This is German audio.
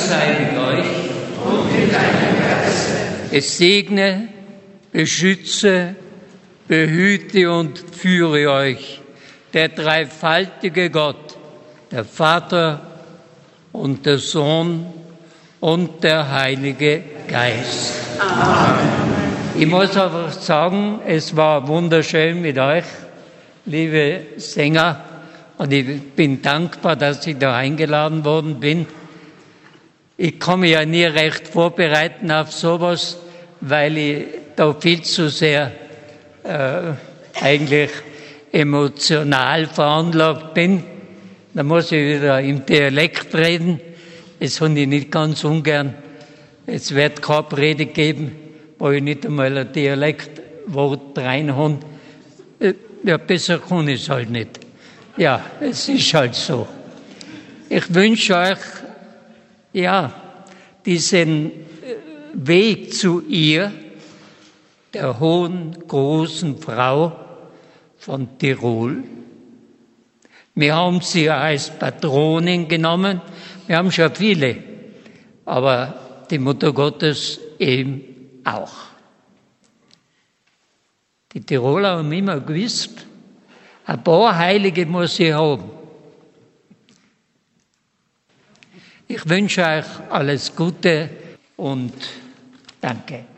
sei mit euch und mit deinem Geiste. Es segne, beschütze, behüte und führe euch der dreifaltige Gott, der Vater und der Sohn und der Heilige Geist. Amen. Ich muss einfach sagen, es war wunderschön mit euch, liebe Sänger, und ich bin dankbar, dass ich da eingeladen worden bin. Ich kann mich ja nie recht vorbereiten auf sowas, weil ich da viel zu sehr eigentlich emotional veranlagt bin. Da muss ich wieder im Dialekt reden. Das habe ich nicht ganz ungern. Es wird keine Predigt geben, wo ich nicht einmal ein Dialektwort rein habe. Ja, besser kann ich es halt nicht. Ja, es ist halt so. Ich wünsche euch, ja, diesen Weg zu ihr, der hohen, großen Frau von Tirol. Wir haben sie als Patronin genommen. Wir haben schon viele, aber die Mutter Gottes eben auch. Die Tiroler haben immer gewusst, ein paar Heilige muss ich haben. Ich wünsche euch alles Gute und danke.